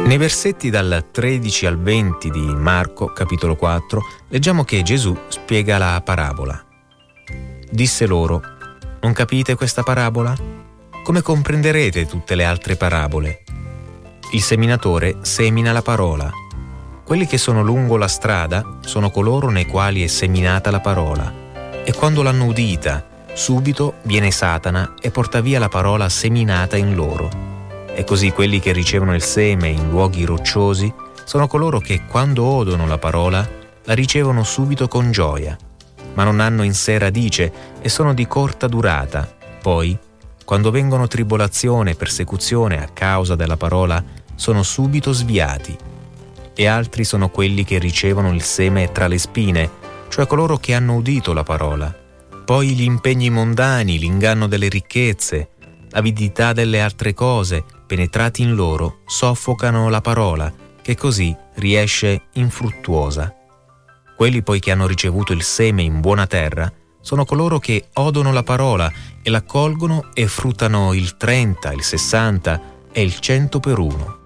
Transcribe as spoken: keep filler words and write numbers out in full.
Nei versetti dal tredici al venti di Marco, capitolo quattro, leggiamo che Gesù spiega la parabola. Disse loro: non capite questa parabola? Come comprenderete tutte le altre parabole? Il seminatore semina la parola. Quelli che sono lungo la strada sono coloro nei quali è seminata la parola. E quando l'hanno udita, subito viene Satana e porta via la parola seminata in loro. E così quelli che ricevono il seme in luoghi rocciosi sono coloro che, quando odono la parola, la ricevono subito con gioia, ma non hanno in sé radice e sono di corta durata. Poi, quando vengono tribolazione e persecuzione a causa della parola, sono subito sviati. E altri sono quelli che ricevono il seme tra le spine, cioè coloro che hanno udito la parola. Poi gli impegni mondani, l'inganno delle ricchezze, l'avidità delle altre cose, penetrati in loro, soffocano la parola, che così riesce infruttuosa. Quelli poi che hanno ricevuto il seme in buona terra sono coloro che odono la parola e l'accolgono e fruttano il trenta, il sessanta e il cento per uno.